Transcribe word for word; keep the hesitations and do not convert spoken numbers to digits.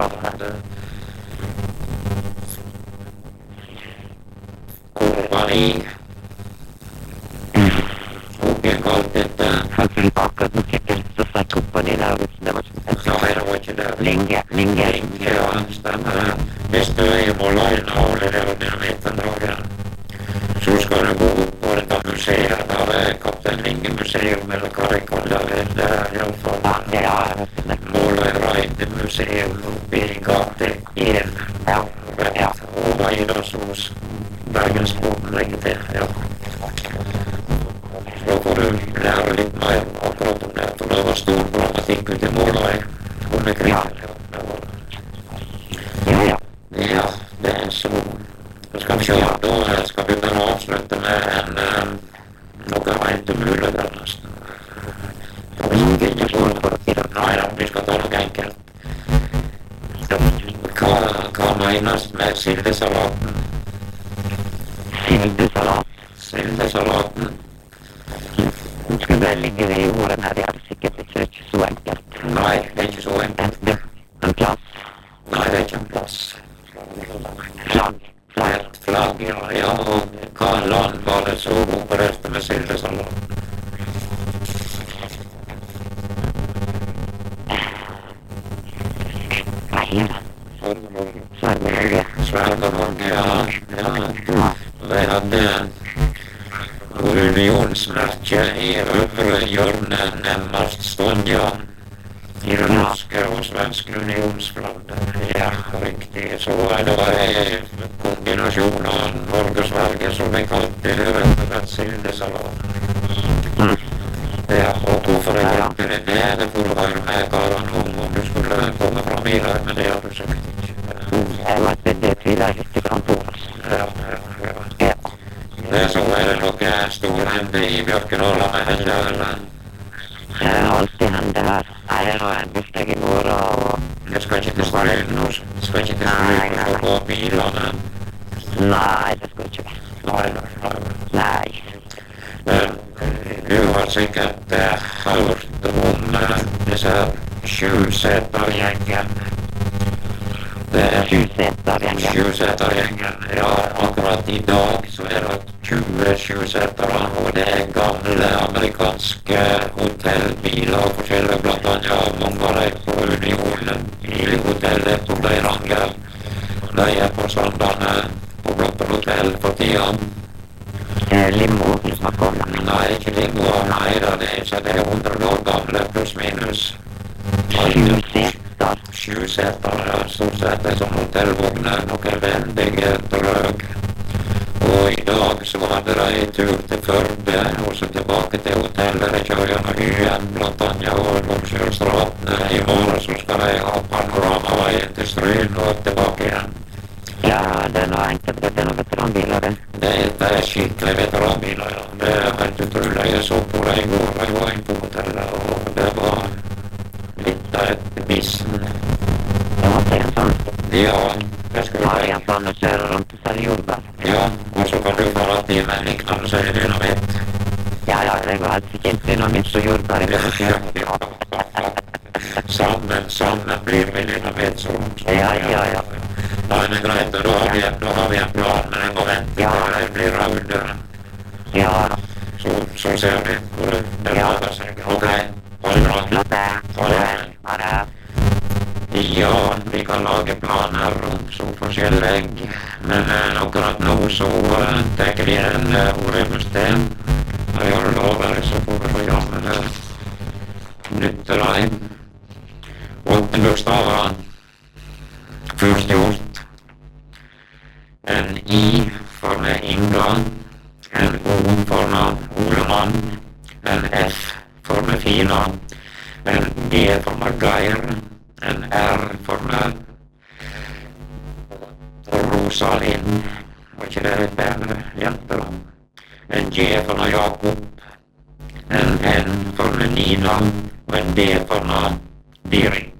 det. Kurvani. Oikein kalteetta. Han skulle baka den cykeln så satt upp i där. Det var Ja, aina voit sitä. länge, länge. Länge, ja. Stannar. Mest ei mulla aina ole reunina metanoja. Suskainen vuodelta museerta ole Kapten Linge museumilla karikolla vedää ja Ja, det är mulla ei raite museum pieni kahteen kielen. Ja, ja. Oma idosuus. Bergensbomlängde, ja. Rokoryhmä oli lite mer avbrottet och det var stor problematik ute i Målberg. Hon är kriminell. Ja, ja. Ja, det är så. Då ska vi köra då. Ska vi bara avsluta med en um, några har inte möjlighet annars. Ingen får på det. Nej, vi ska ta något enkelt. Kan menas med sildesalaten. Sildesalat. Sildesalaten. Nu ska det ligga i åren här. Det är säkert inte så enkelt. Nej, det är inte så enkelt. En, en plats. Nej, det är inte en plats. Flagg. Flagg. Ett flagg, ja. Ja, och Karl Land var det så på resten med sildesalaten. Vad är det? Svärmorge. Svärmorge, ja. Ja. Vi hade unionsmärke i övre hjörnen närmast Stånja. I den norska och svenska unionsflaggan. Ja, riktigt. Så var det en kombination av Norge och Sverige som vi kallade rätt sildesalat. Mm. Ja, och då får jag hjälpa dig med. Det får du vara med Karan om du skulle komma fram i det, men det har du sagt inte. Det var inte det till det riktigt kontor. Ja, ja, ja. Ja. Det är så är det nog en stor hände i Björkenhålla med henne eller? Det har alltid hänt det här. Nej, det har en buskdag igår och... Jag ska inte stryka nu. Ska inte stryka på bilarna. Nej, det ska inte. Nej, nej, Nej. nej. Du har säkert äh, hört om äh, dessa tjuvsätargängen. Tjuvsätargängen. Tjuvsätargängen. Ja, akkurat idag så är det tjugo tjuvsätare och det är gamla amerikanska hotellbilar och försäljare bland annat många är på Unionen i hotellet på Beiranger. Där är på söndagen på Blotter hotell på Tian. Limo som har kommit. Nej, inte limo. Nej, det är så det är hundra år gamla plus minus. Tjuvsätar. Tjuvsätare, storsätare som hotellvagnar och är väldigt trög. Och idag så hade det en tur till Förde och så tillbaka till hotellet. Det kör jag nog igen bland annat och de kör straten. Imorgon så ska det ha panoramavägen till Stryn och tillbaka igen. Ja, det är nog enkelt. Det är nog veteranbilar det. Det är skickliga veteranbilar, ja. Det har inte trullat. Jag såg på det igår. Jag var in på hotellet och det var lite ett miss. Det måste en sån. Ja, jag skulle Har säga. en sån och köra runt och sälja jordbär. Ja, och så kan du fara till med liknande så är det dynamit. Ja, ja, det går alltid inte dynamit och jordbär. Ja, ja. Sammen, sammen blir vi dynamit så. Ja, ja, ja. Nej, men grejt, då har vi, då har vi en plan, men det går vänta. Ja. Det blir raunder. Ja, Så, så ser vi på det. Det Ja. lagar sig. Okej, ha det bra. låt det. Ha det. Ha det. Ja, vi kan laga planer runt Solforsellägg. Men äh, akkurat nu så äh, tänker vi en äh, orimstem. När jag lovar så får vi få jobba med det. Nytteraj. Åtta bokstäver. Först gjort. En I för med Inga. En O för med Oleman. En F för med Fina. En G för med Geir. En R för med Rosalind. Och inte det är bättre hjälper. En G för med Jakob. En N för med Nina. Och en D för med Dirk.